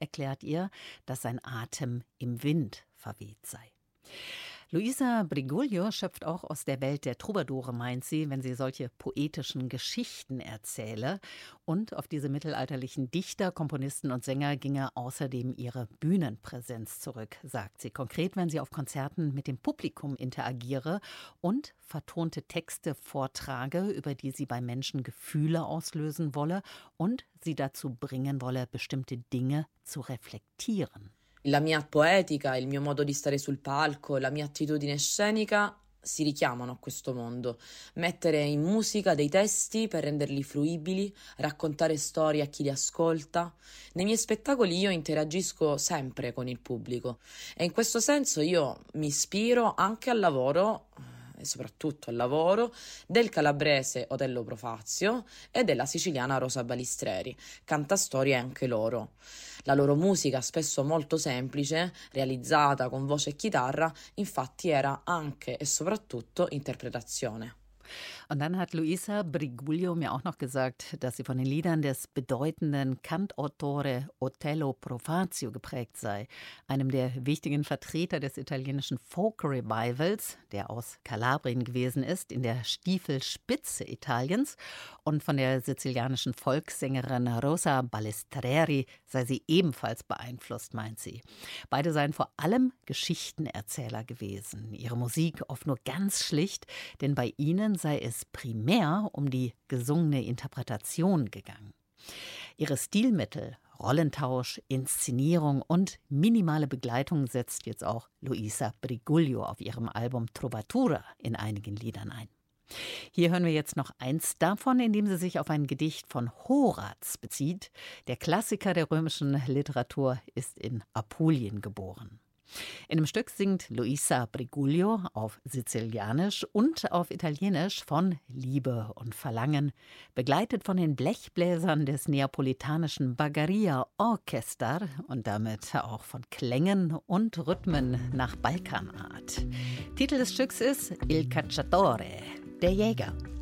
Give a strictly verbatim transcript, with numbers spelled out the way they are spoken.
erklärt ihr, dass sein Atem im Wind verweht sei. Luisa Briguglio schöpft auch aus der Welt der Troubadoure, meint sie, wenn sie solche poetischen Geschichten erzähle. Und auf diese mittelalterlichen Dichter, Komponisten und Sänger ginge außerdem ihre Bühnenpräsenz zurück, sagt sie. Konkret, wenn sie auf Konzerten mit dem Publikum interagiere und vertonte Texte vortrage, über die sie bei Menschen Gefühle auslösen wolle und sie dazu bringen wolle, bestimmte Dinge zu reflektieren. La mia poetica, il mio modo di stare sul palco, la mia attitudine scenica si richiamano a questo mondo. Mettere in musica dei testi per renderli fruibili, raccontare storie a chi li ascolta. Nei miei spettacoli io interagisco sempre con il pubblico e in questo senso io mi ispiro anche al lavoro e soprattutto al lavoro del calabrese Otello Profazio e della siciliana Rosa Balistreri, cantastorie anche loro. La loro musica, spesso molto semplice, realizzata con voce e chitarra, infatti era anche e soprattutto interpretazione. Und dann hat Luisa Briguglio mir auch noch gesagt, dass sie von den Liedern des bedeutenden Cantautore Otello Profazio geprägt sei, einem der wichtigen Vertreter des italienischen Folk-Revivals, der aus Kalabrien gewesen ist, in der Stiefelspitze Italiens. Und von der sizilianischen Volkssängerin Rosa Balistreri sei sie ebenfalls beeinflusst, meint sie. Beide seien vor allem Geschichtenerzähler gewesen. Ihre Musik oft nur ganz schlicht, denn bei ihnen sei es primär um die gesungene Interpretation gegangen. Ihre Stilmittel, Rollentausch, Inszenierung und minimale Begleitung setzt jetzt auch Luisa Briguglio auf ihrem Album Trovatura in einigen Liedern ein. Hier hören wir jetzt noch eins davon, in dem sie sich auf ein Gedicht von Horaz bezieht. Der Klassiker der römischen Literatur ist in Apulien geboren. In dem Stück singt Luisa Briguglio auf Sizilianisch und auf Italienisch von Liebe und Verlangen, begleitet von den Blechbläsern des neapolitanischen Baggaria Orchester und damit auch von Klängen und Rhythmen nach Balkanart. Titel des Stücks ist Il Cacciatore, der Jäger.